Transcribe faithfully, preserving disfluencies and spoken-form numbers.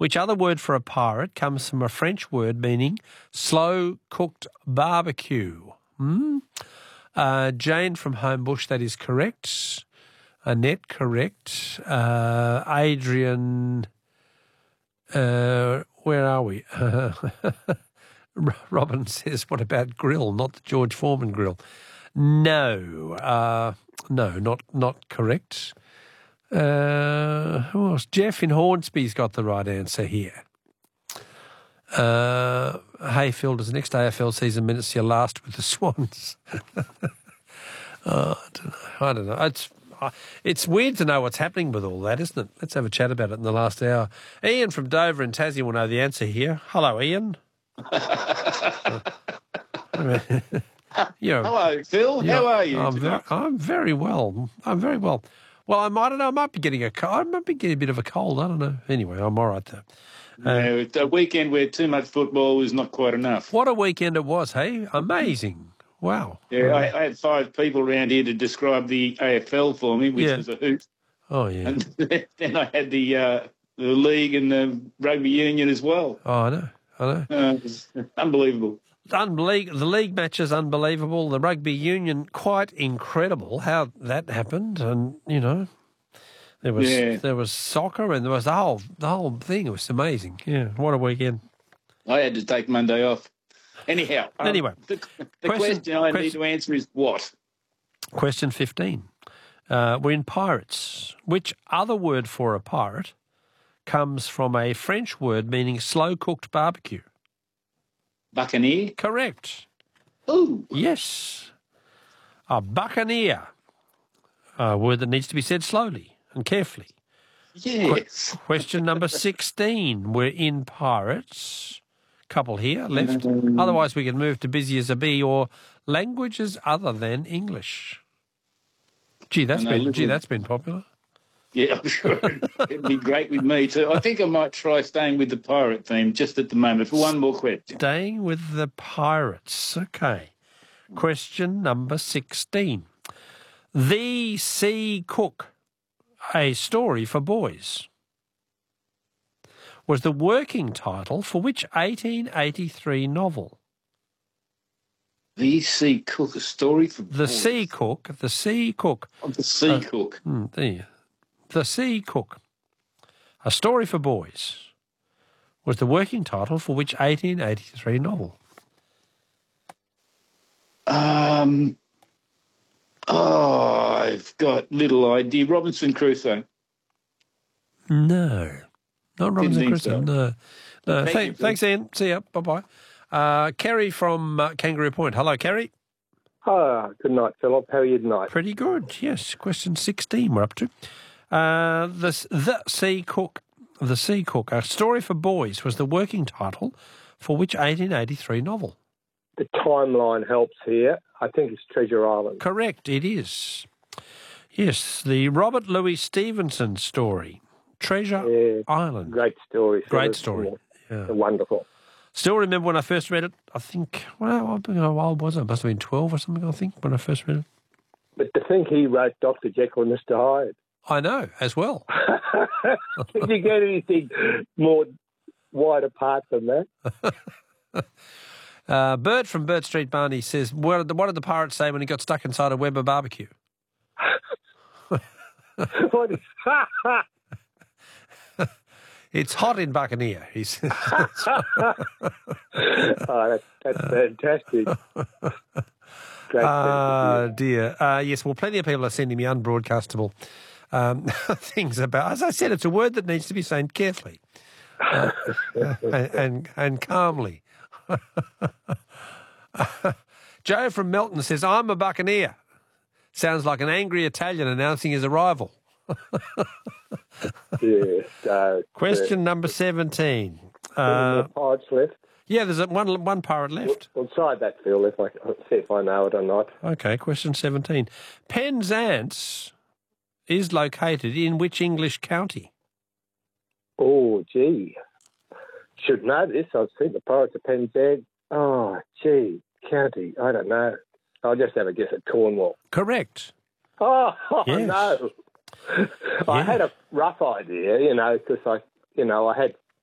Which other word for a pirate comes from a French word meaning slow-cooked barbecue? Hmm? Uh, Jane from Homebush, that is correct. Annette, correct. Uh, Adrian, uh, where are we? Robin says, what about grill, not the George Foreman grill? No, uh, no, not not correct. Uh, who else? Jeff in Hornsby's got the right answer here. Uh, Hayfielders, next A F L season minutes your last with the Swans. oh, I don't know. I don't know. It's it's weird to know what's happening with all that, isn't it? Let's have a chat about it in the last hour. Ian from Dover and Tassie will know the answer here. Hello, Ian. You're, Hello, Phil. How are you? I'm very, I'm very well. I'm very well. Well, I might, I don't know, I might be getting a cold. I might be getting a bit of a cold. I don't know. Anyway, I'm all right, though. Uh, no, it's a weekend where too much football is not quite enough. What a weekend it was, hey? Amazing. Wow. Yeah, I, I had five people around here to describe the A F L for me, which yeah. was a hoot. Oh, yeah. And then I had the uh, the league and the rugby union as well. Oh, I know. I know. Uh, it was unbelievable. Unbelievable. The league matches unbelievable. The rugby union quite incredible how that happened, and you know there was yeah. there was soccer and there was the whole the whole thing. It was amazing. Yeah, what a weekend. I had to take Monday off. Anyhow, um, anyway, the, the question, question I question, need to answer is what? Question fifteen. Uh, we're in pirates. Which other word for a pirate comes from a French word meaning slow cooked barbecue? Buccaneer? Correct. Ooh. Yes. A buccaneer. A word that needs to be said slowly and carefully. Yes. Qu- question number sixteen. We're in pirates. Couple here left. Um, Otherwise, we can move to busy as a bee or languages other than English. Gee, that's been little... gee, that's been popular. Yeah, I'm sure it'd be great with me too. I think I might try staying with the pirate theme just at the moment for one more question. Staying with the pirates. Okay. Question number sixteen. The Sea Cook, a story for boys, was the working title for which eighteen eighty-three novel? The Sea Cook, a story for boys. The Sea Cook, the Sea Cook. Oh, the Sea uh, Cook. Hmm, there. The Sea Cook, a story for boys, was the working title for which eighteen eighty-three novel? Um, oh, I've got little idea. Robinson Crusoe. No, not Robinson Crusoe. So. No, no. Thank Thank, thanks, Ian. See ya. Bye bye. Uh, Kerry from uh, Kangaroo Point. Hello, Kerry. Oh, good night, Philip. How are you tonight? Pretty good. Yes. Question sixteen. We're up to. Uh, the the Sea Cook, the Sea Cook, a story for boys, was the working title for which eighteen eighty-three novel? The timeline helps here. I think it's Treasure Island. Correct, it is. Yes, the Robert Louis Stevenson story, Treasure yeah, Island. Great story. Great story. Yeah. Wonderful. Still remember when I first read it. I think, well, how old was I? I must have been twelve or something, I think, when I first read it. But to think he wrote Doctor Jekyll and Mister Hyde. I know, as well. Did you get anything more wide apart than that? uh, Bert from Burt Street Barney says, what did, the, what did the pirate say when he got stuck inside a Weber barbecue? What is... It's hot in Buccaneer, he says. oh, that's, that's fantastic. Ah, uh, dear. Uh, yes, well, plenty of people are sending me unbroadcastable um, things about. As I said, it's a word that needs to be said carefully uh, and, and and calmly. Joe from Melton says, "I'm a buccaneer." Sounds like an angry Italian announcing his arrival. yeah. Uh, Question yeah. number seventeen. Uh, pirates left. Yeah, there's a, one one pirate left. We'll, we'll try that, Phil, if I see if I know it or not. Okay, question seventeen. Penzance is located in which English county? Oh, gee. Should know this. I've seen the Pirates of Penzance. Oh, gee. County. I don't know. I'll just have a guess at Cornwall. Correct. Oh, yes. no. Yeah. I had a rough idea, you know, because I, you know, I had